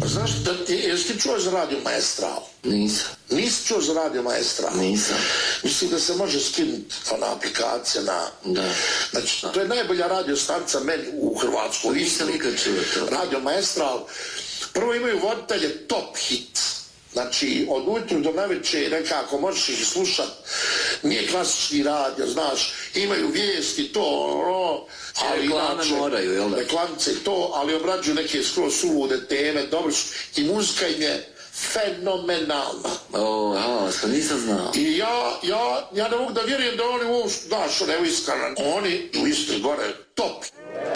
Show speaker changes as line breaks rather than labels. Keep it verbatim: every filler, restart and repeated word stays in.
Znaš, jesi ti čuo za Radio Maestral?
Nisam.
Nisi čuo za Radio Maestral?
Nisam.
Mislim da se može skinuti ona aplikacija na...
Da.
Znači, to je najbolja radio stanica meni u Hrvatskoj.
Nisam nikad čuo to.
Radio Maestral. Prvo imaju voditelje top hit. Znači, od ujutru do navečer nekako možeš ih slušat. Nije klasični radio, znaš, imaju vijesti, to, ono, ali
reklame
inače,
moraju, jel da?
Reklamice i to, ali obrađuju neke skroz sulude teme, dobro su, i muzika im je fenomenalna.
O, a, što nisam znao.
I ja, ja, ja ne mogu da vjerujem da oni uopšte, znaš, ne iskreno, oni u Istri gore top.